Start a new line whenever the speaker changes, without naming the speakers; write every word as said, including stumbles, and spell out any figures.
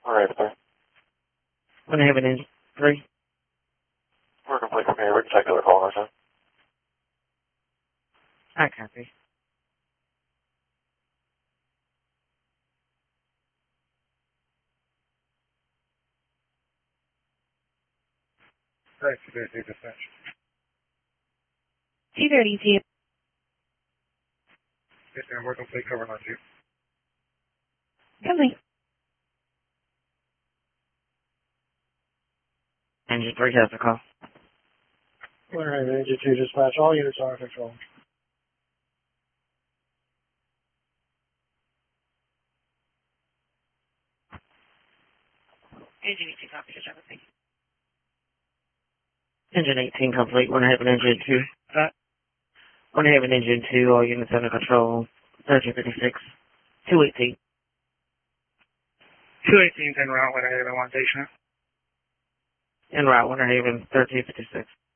We're ready, sir.
Winter Haven Engine three.
We're complete from here. We can take the other call now, sir.
I copy.
Right, two thirty dispatch.
two thirty-two.
Yes, ma'am, we're complete cover line two.
Complete.
Engine three has the call.
Winter Haven Engine two dispatch. All units are in control.
Engine eighteen copies, everything.
Engine eighteen complete. Winter Haven Engine two. Uh, Winter Haven Engine two, all units under control. thirteen fifty-six. two eighteen.
two eighteen's en route, Winter Haven one station.
En route, Winter Haven thirteen fifty-six.